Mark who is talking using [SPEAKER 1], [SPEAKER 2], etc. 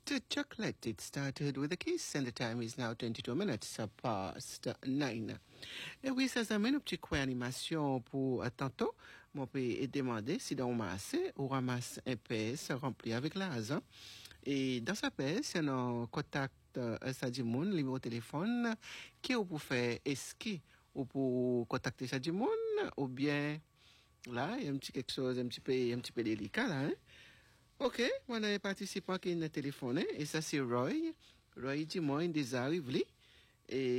[SPEAKER 1] Chocolate. It started with a kiss, and the time is now 22 minutes past 9. Et oui, ça amène un petit coin animation pour tantôt. Mon peut demander si on masse ou ramasse un PS rempli avec l'argent. Et dans sa PS, il y a un contact Sadimoun, numéro de téléphone, qui est pour faire esqui ou pour contacter Sadimoun, ou bien là, il y a un petit quelque chose, un petit peu délicat là, hein. Ok, on a un participant qui a téléphoné, et ça c'est Roy. Roy dit moi, il est arrivé, et